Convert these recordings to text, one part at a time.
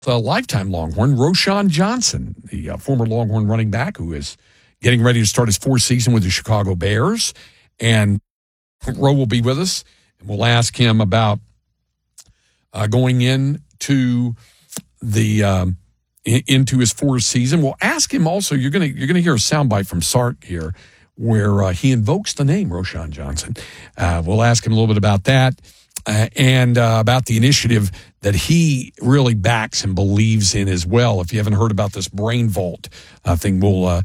a lifetime Longhorn, Roschon Johnson, the former Longhorn running back who is getting ready to start his fourth season with the Chicago Bears. And Ro will be with us, and we'll ask him about going into into his fourth season. We'll ask him also. You're gonna hear a soundbite from Sark here, where he invokes the name Roschon Johnson. We'll ask him a little bit about that and about the initiative that he really backs and believes in as well. If you haven't heard about this Brain Vault thing, we'll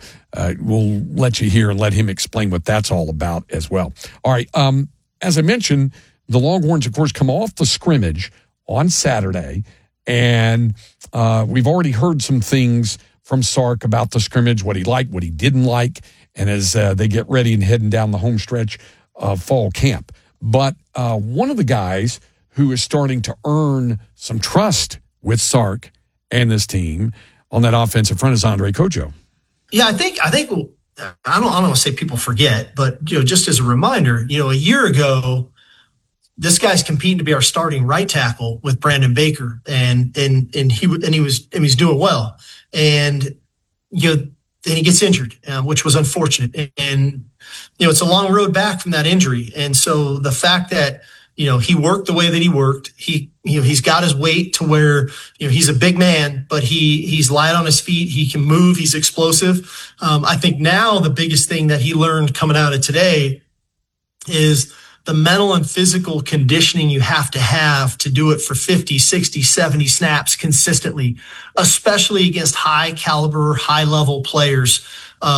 let you hear and let him explain what that's all about as well. All right. As I mentioned, the Longhorns, of course, come off the scrimmage on Saturday, and we've already heard some things from Sark about the scrimmage, what he liked, what he didn't like, and as they get ready and heading down the home stretch of fall camp. But one of the guys who is starting to earn some trust with Sark and this team on that offensive front is Andre Kojo. Yeah, I think I don't want to say people forget, but just as a reminder, a year ago, this guy's competing to be our starting right tackle with Brandon Baker, and he was doing well, and then he gets injured, which was unfortunate, and it's a long road back from that injury, and so the fact that he worked the way that he worked, he's got his weight to where he's a big man, but he's light on his feet, he can move, he's explosive. I think now the biggest thing that he learned coming out of today is the mental and physical conditioning you have to do it for 50, 60, 70 snaps consistently, especially against high caliber, high level players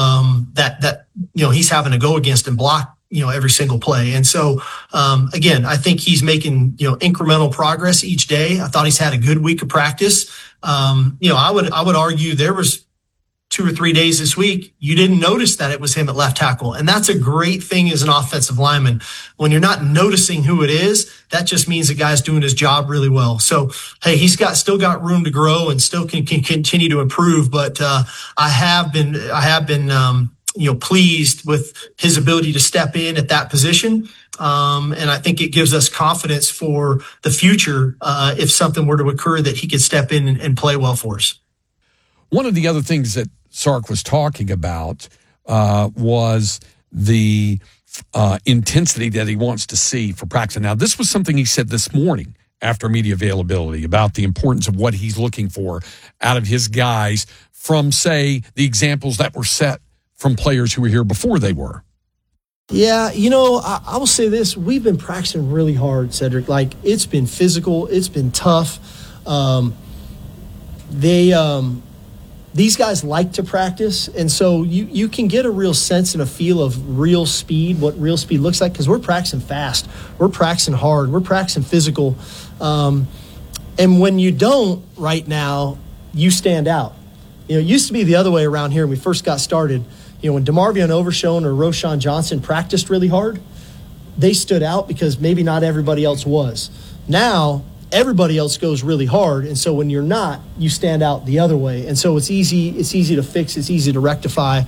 that he's having to go against and block every single play. And so again, I think he's making incremental progress each day. I thought he's had a good week of practice. I would argue there was 2 or 3 days this week you didn't notice that it was him at left tackle, and that's a great thing as an offensive lineman. When you're not noticing who it is, that just means the guy's doing his job really well. So hey, he's still got room to grow and still can continue to improve. But I have been pleased with his ability to step in at that position. And I think it gives us confidence for the future if something were to occur that he could step in and play well for us. One of the other things that Sark was talking about was the intensity that he wants to see for practice. Now, this was something he said this morning after media availability about the importance of what he's looking for out of his guys from, say, the examples that were set from players who were here before they were. Yeah, I will say this. We've been practicing really hard, Cedric. Like, it's been physical. It's been tough. These guys like to practice, and so you can get a real sense and a feel of real speed, what real speed looks like, because we're practicing fast. We're practicing hard. We're practicing physical. And when you don't right now, you stand out. It used to be the other way around here when we first got started. When DeMarvion Overshown or Roschon Johnson practiced really hard, they stood out because maybe not everybody else was. Now, everybody else goes really hard, and so when you're not, you stand out the other way. And so it's easy to fix, it's easy to rectify.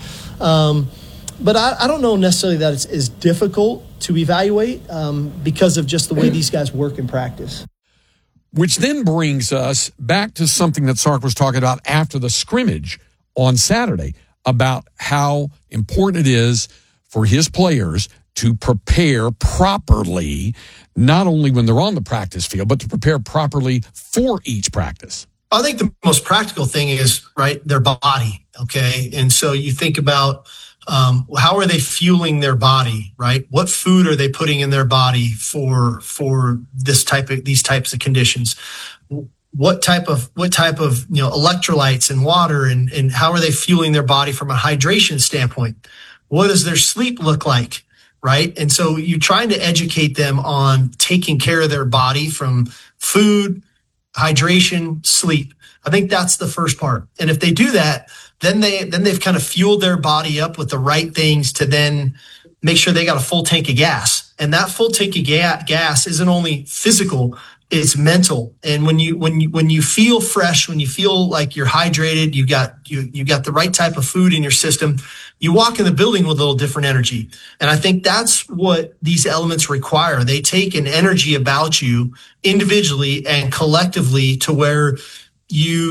But I don't know necessarily that it's as difficult to evaluate because of just the way these guys work in practice. Which then brings us back to something that Sark was talking about after the scrimmage on Saturday, about how important it is for his players to prepare properly, not only when they're on the practice field, but to prepare properly for each practice. I think the most practical thing is, right, their body, okay? And so you think about how are they fueling their body, right? What food are they putting in their body for these types of conditions? What type of electrolytes and water and how are they fueling their body from a hydration standpoint? What does their sleep look like? Right. And so you're trying to educate them on taking care of their body from food, hydration, sleep. I think that's the first part. And if they do that, then they've kind of fueled their body up with the right things to then make sure they got a full tank of gas. And that full tank of gas isn't only physical, it's mental. And when you feel fresh, when you feel like you're hydrated, you got the right type of food in your system, you walk in the building with a little different energy. And I think that's what these elements require. They take an energy about you individually and collectively to where you